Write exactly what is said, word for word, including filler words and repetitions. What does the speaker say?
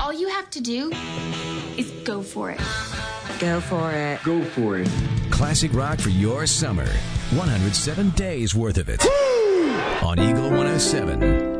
All you have to do is go for it. Go for it. Go for it. Classic rock for your summer. one hundred seven days worth of it. Woo! On Eagle one oh seven.